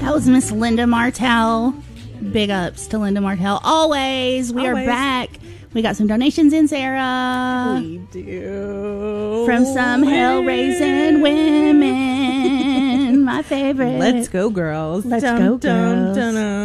That was Miss Linda Martell. Big ups to Linda Martell. Always. We are back. We got some donations in, Sarah. We do. From some hell-raising women. My favorite. Let's go, girls. Let's go, girls.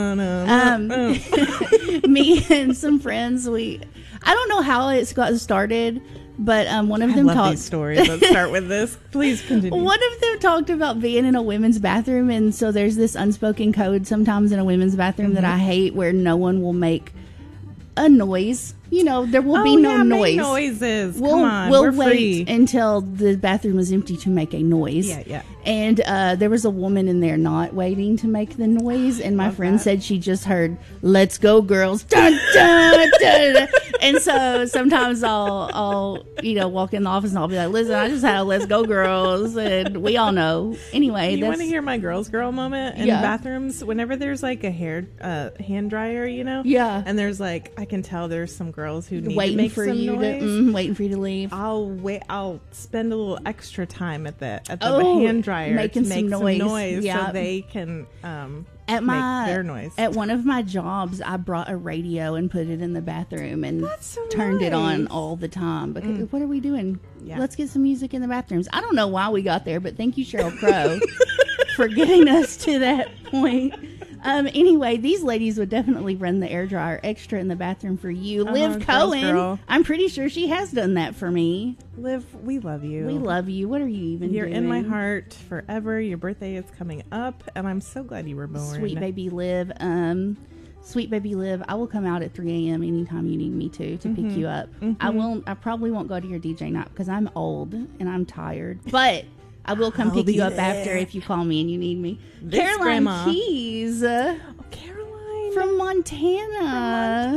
Me and some friends, I don't know how it got started, but one of them talked. These stories. Let's start with this. Please continue. One of them talked about being in a women's bathroom, and so there's this unspoken code sometimes in a women's bathroom that I hate, where no one will make a noise. You know, there will be no noise. Make noises. We'll we're wait free. until the bathroom is empty to make a noise. Yeah. And there was a woman in there not waiting to make the noise, and my friend said she just heard "Let's go, girls!" Dun, dun, dun. And so sometimes I'll walk in the office and I'll be like, "Listen, I just had a Let's go, girls," and we all know. Anyway, you want to hear my girl moment in bathrooms? Whenever there's like a hand dryer, yeah, and there's like, I can tell there's some girls who need waiting to make for some you noise. waiting for you to leave. I'll spend a little extra time at the hand dryer making to make some noise yeah. so they can make their noise. At one of my jobs, I brought a radio and put it in the bathroom and turned it on all the time. Because what are we doing? Yeah. Let's get some music in the bathrooms. I don't know why we got there, but thank you, Sheryl Crow, for getting us to that point. Anyway, these ladies would definitely run the air dryer extra in the bathroom for you. Liv Cohen, girl. I'm pretty sure she has done that for me. Liv, we love you. We love you. What are you even You're doing? in my heart forever. Your birthday is coming up, and I'm so glad you were born. Sweet baby Liv. Sweet baby Liv, I will come out at 3 a.m. anytime you need me to pick you up. I probably won't go to your DJ night because I'm old and I'm tired. But I will come pick you up after if you call me and you need me. Caroline Keys. Caroline. From Montana.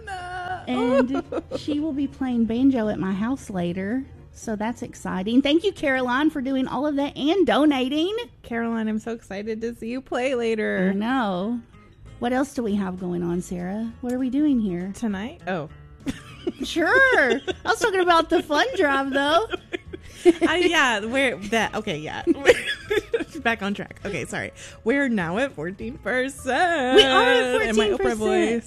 And she will be playing banjo at my house later. So that's exciting. Thank you, Caroline, for doing all of that and donating. Caroline, I'm so excited to see you play later. I know. What else do we have going on, Sarah? What are we doing here? Tonight? Oh. Sure. I was talking about the fun drive, though. Back on track. Okay, sorry. We're now at 14%. We are at 14%. In my Oprah voice.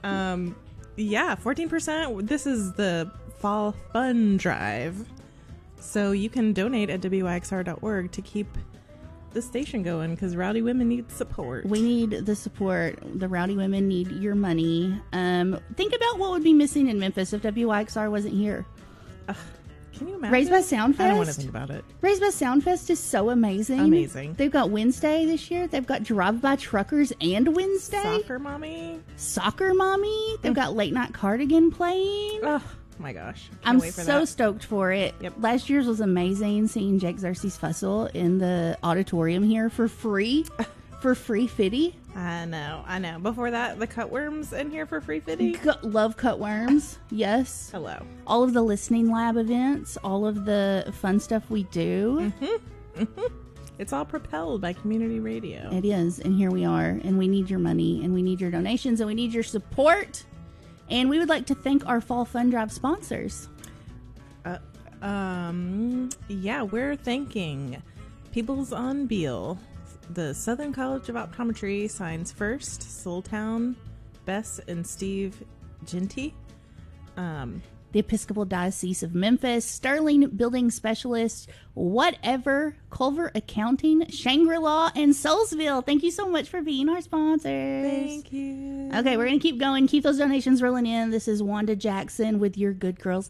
14%. This is the fall fun drive. So you can donate at wyxr.org to keep the station going, because rowdy women need support. We need the support. The rowdy women need your money. Think about what would be missing in Memphis if WYXR wasn't here. Can you imagine? Raised by Soundfest? I don't want to think about it. Raised by Soundfest is so amazing. Amazing. They've got Wednesday this year. They've got Drive By Truckers and Wednesday. Soccer Mommy. They've got Late Night Cardigan playing. Oh my gosh. I'm so stoked for it. Yep. Last year's was amazing, seeing Jake Xerxes Fussell in the auditorium here for free. For free fitty. I know. Before that, the Cutworms in here for free fitty. Love Cutworms. Yes. Hello. All of the listening lab events, all of the fun stuff we do. It's all propelled by community radio. It is, and here we are, and we need your money, and we need your donations, and we need your support. And we would like to thank our Fall Fun Drive sponsors. We're thanking Peoples on Beale, the Southern College of Optometry, Signs First, Soultown, Bess and Steve Genty, the Episcopal Diocese of Memphis, Sterling Building Specialist, Whatever, Culver Accounting, Shangri-La, and Soulsville. Thank you so much for being our sponsors. Thank you. Okay, we're going to keep going. Keep those donations rolling in. This is Wanda Jackson with your Good Girls